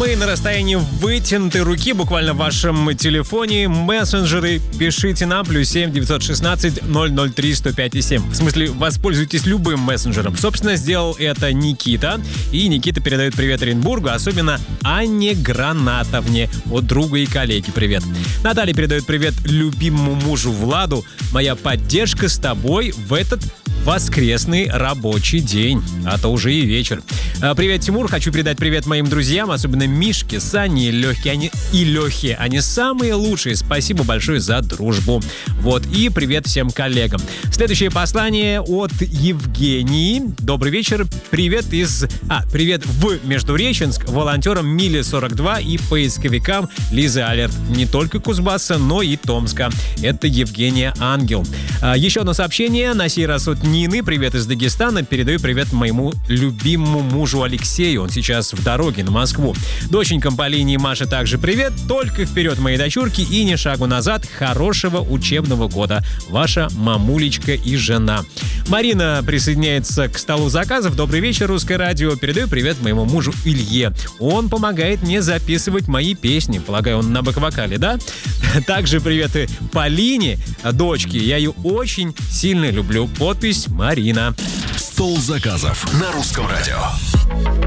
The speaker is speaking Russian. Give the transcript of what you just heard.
мы на расстоянии вытянутой руки, буквально в вашем телефоне. Мессенджеры пишите нам +7 916 003 105 7. В смысле, воспользуйтесь любым мессенджером. Собственно, сделал это Никита. И Никита передает привет Оренбургу, особенно Анне Гранатовне от друга и коллеги. Привет. Наталья передает привет любимому мужу Владу. Моя поддержка с тобой в этот воскресный рабочий день, а то уже и вечер. Привет, Тимур. Хочу передать привет моим друзьям, особенно Мишке, Сане и Лехе. Они самые лучшие. Спасибо большое за дружбу. Вот. И привет всем коллегам. Следующее послание от Евгении. Добрый вечер. Привет в Междуреченск волонтерам Миле 42 и поисковикам Лизы Алерт. Не только Кузбасса, но и Томска. Это Евгения Ангел. Еще одно сообщение, на сей раз от Нины. Привет из Дагестана. Передаю привет моему любимому мужу Алексею. Он сейчас в дороге на Москву. Доченькам Полине и Маше также привет. Только вперед, мои дочурки, и ни шагу назад. Хорошего учебного года. Ваша мамулечка и жена. Марина присоединяется к столу заказов. Добрый вечер, Русское радио. Передаю привет моему мужу Илье. Он помогает мне записывать мои песни. Полагаю, он на бэк-вокале, да? Также приветы Полине, дочке. Я ее очень сильно люблю. Подпись Марина. Стол заказов на Русском радио.